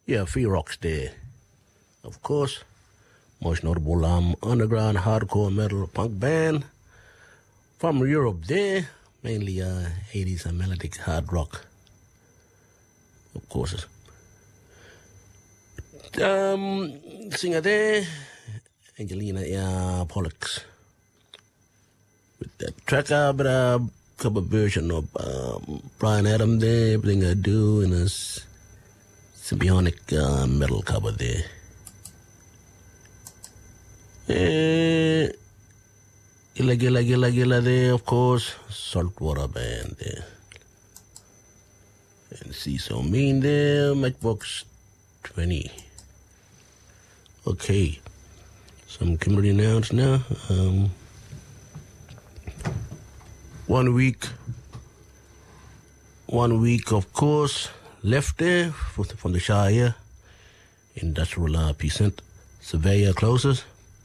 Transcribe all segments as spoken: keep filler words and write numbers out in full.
Yeah, Free Rocks there. Of course, most notable um, underground hardcore metal punk band from Europe there, mainly uh, eighties and melodic hard rock. Of course. Um, singer there, Angelina uh, Pollux. With that track, uh, but a cover version of um, Brian Adams there, Everything I Do, in a symbionic uh, metal cover there. Uh, Gilla Gilla Gilla Gilla there, of course, Saltwater Band there. And See So Mean there, Matchbox twenty. Okay, some community announcements now. Um, one week, one week, of course, left there from the Shire. Industrial uh, Peasant Surveyor closes.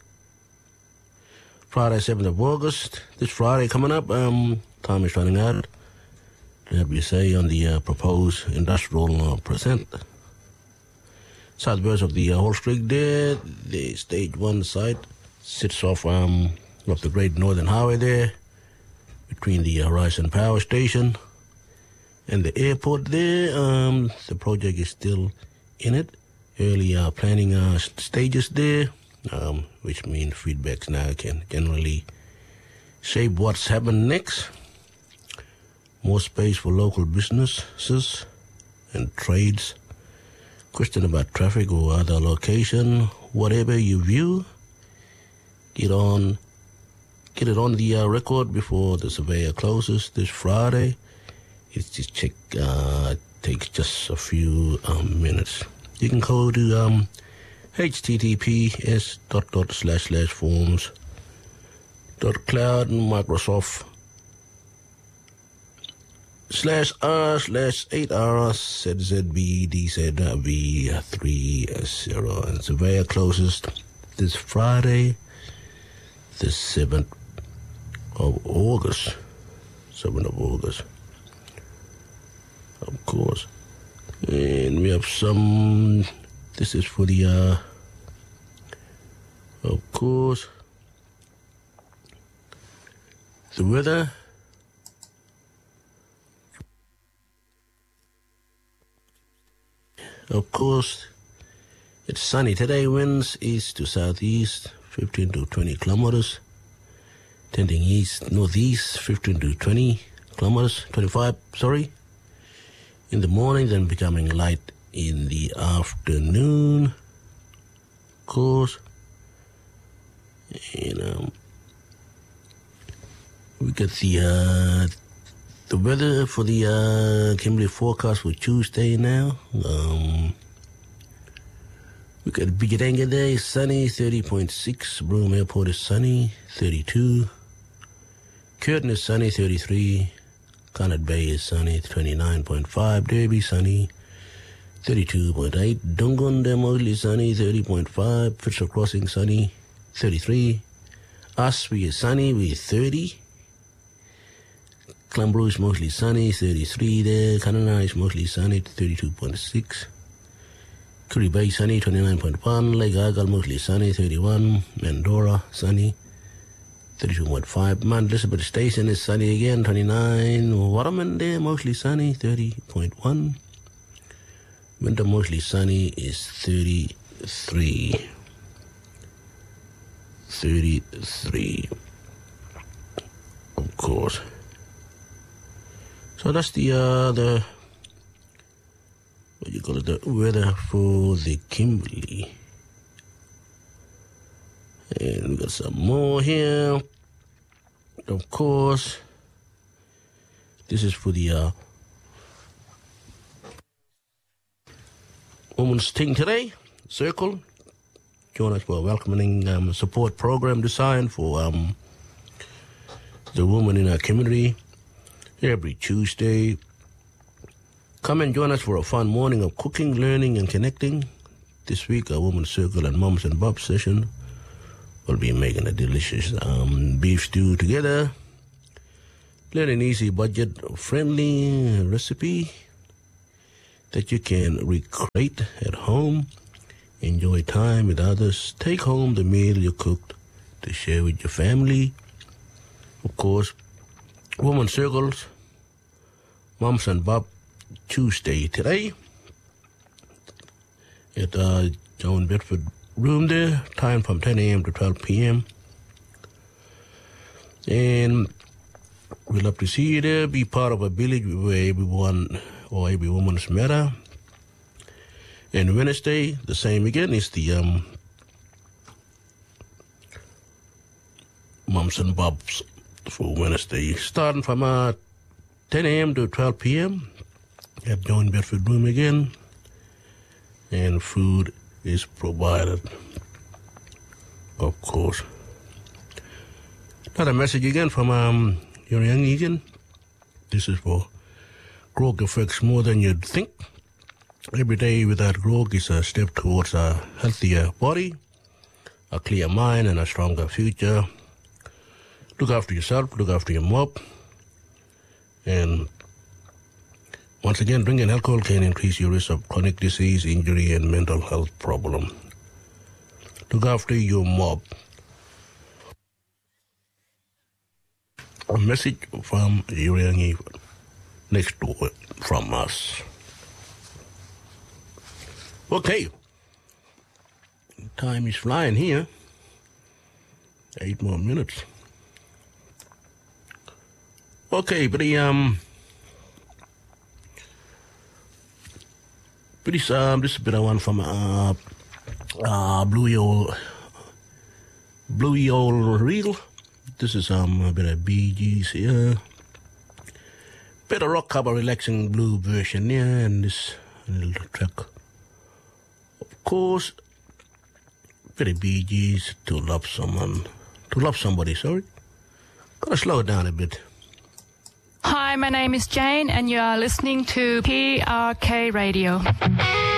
Friday, seventh of August. This Friday coming up. Um, time is running out. Have you say on the uh, proposed industrial uh, present. Southwest of the uh, Hall Street there, the stage one site sits off um off the Great Northern Highway there, between the Horizon Power Station and the airport there. Um, the project is still in it. Early uh, planning uh, stages there, um, which means feedbacks now can generally shape what's happened next. More space for local businesses and trades. Question about traffic or other location, whatever you view, get on, get it on the uh, record before the surveyor closes this Friday. It's just check, uh, takes just a few um, minutes. You can go to um, https dot dot slash slash forms dot cloud Microsoft slash R slash eight R Z Z B D Z V three zero. And surveyor closes this Friday, the seventh of August. seventh of August. Of course. And we have some, this is for the, uh, of course, the weather. Of course, it's sunny today. Winds east to southeast, fifteen to twenty kilometers. Tending east, northeast, fifteen to twenty kilometers, twenty-five, sorry. In the morning, then becoming light in the afternoon. Of course. And, um, we got the, uh, the weather for the uh, Kimberley forecast for Tuesday now. Um, we got Bijadanga Day, sunny, thirty point six. Broome Airport is sunny, thirty-two. Curtin is sunny, thirty-three. Connaught Bay is sunny, twenty-nine point five. Derby, sunny, thirty-two point eight. Dungunda, mostly sunny, thirty point five. Fitzroy Crossing, sunny, thirty-three. Us, we is sunny, we thirty. Clanbroo is mostly sunny, thirty-three there. Kanana is mostly sunny, thirty-two point six. Curry Bay sunny, twenty-nine point one. Lake Argyle mostly sunny, thirty-one. Mandora sunny, thirty-two point five. Mount Elizabeth Station is sunny again, twenty-nine. Waterman there mostly sunny, thirty point one. Winter mostly sunny is thirty-three. thirty-three. Of course. So that's the, uh, the, what you call it, the weather for the Kimberley. And we got some more here. Of course, this is for the, uh, Women's Thing today, Circle. Join us for a welcoming um, support program designed for um, the women in our community. Every Tuesday, come and join us for a fun morning of cooking, learning, and connecting. This week, our Women's Circle and Mums and Bobs session will be making a delicious um, beef stew together. Learn an easy, budget-friendly recipe. that you can recreate at home, enjoy time with others, take home the meal you cooked to share with your family. Of course, Women Circles, Mums and Bob Tuesday today at uh, Joan Bedford Room there, time from ten a.m. to twelve p.m. And we'd love to see you there, be part of a village where everyone or every woman's matter. And Wednesday, the same again, is the um, Mums and Bob's for Wednesday, starting from uh, ten a.m. to twelve p.m. at Joan Bedford Room again. And food is provided, of course. Another message again from um, your young Egan. This is for grog affects more than you'd think. Every day without grog is a step towards a healthier body, a clear mind, and a stronger future. Look after yourself, look after your mob. And once again, drinking alcohol can increase your risk of chronic disease, injury, and mental health problem. Look after your mob. A message from Uriangi next door from us. Okay. Time is flying here. Eight more minutes. Okay, but the, um, pretty, um, this is a bit of one from, uh, uh, Bluey Old, Bluey Old Reel. This is, um, a bit of Bee Gees here. Bit of rock cover, relaxing blue version here, and this little track. Of course, bit of Bee Gees, to love someone, to love somebody, sorry. Gotta slow it down a bit. Hi, my name is Jane, and you are listening to P R K Radio.